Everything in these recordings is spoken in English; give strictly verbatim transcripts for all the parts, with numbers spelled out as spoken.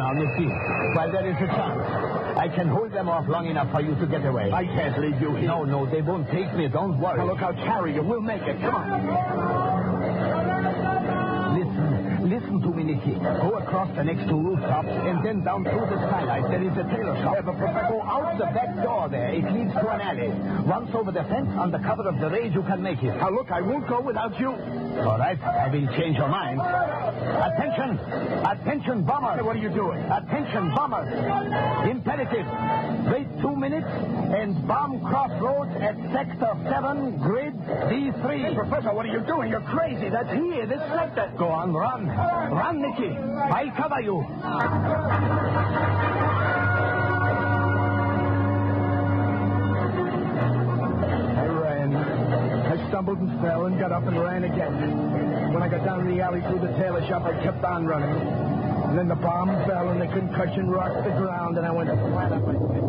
now, Nicky. While there is a chance, I can hold them off long enough for you to get away. I can't leave you here. No, no, they won't take me. Don't worry. Now, look, I'll carry you. We'll make it. Come on. Listen, listen to me, Nicky. Go across the next two rooftops and then down through the skylight. There is a tailor shop. Yeah, but Professor... Go out the back door there. It leads to an alley. Once over the fence, on the cover of the raid, you can make it. Now, look, I won't go without you. All right, I will change your mind. Attention! Attention, bombers! Hey, what are you doing? Attention, bombers! Imperative. Wait two minutes and bomb crossroads at Sector seven, Grid D three. Hey, Professor, what are you doing? You're crazy. That's here, this sector. Go on, run. Run, Nicky. I'll cover you. I stumbled and fell and got up and ran again. When I got down in the alley through the tailor shop, I kept on running. And then the bomb fell and the concussion rocked the ground, and I went flat up my face.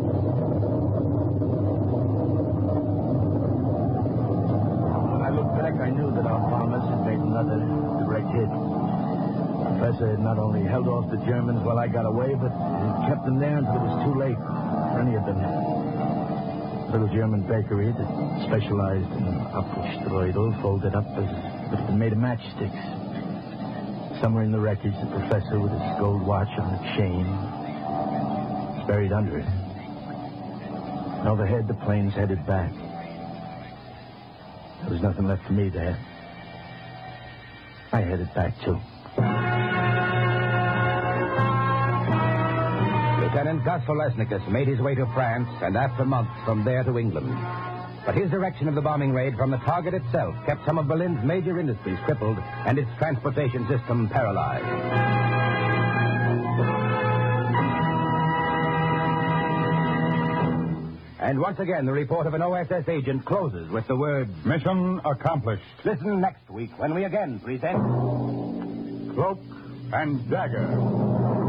When I looked back, I knew that our bombers had made another direct hit. The professor had not only held off the Germans while I got away, but he kept them there until it was too late for any of them. Little German bakery that specialized in apfelstrudel, folded up as if it made of matchsticks. Somewhere in the wreckage, the professor with his gold watch on a chain was buried under it. And overhead, the planes headed back. There was nothing left for me there. I headed back, too. Lieutenant Gus Volesnikus made his way to France and after months from there to England. But his direction of the bombing raid from the target itself kept some of Berlin's major industries crippled and its transportation system paralyzed. And once again, the report of an O S S agent closes with the words, "Mission accomplished." Listen next week when we again present Cloak and Dagger.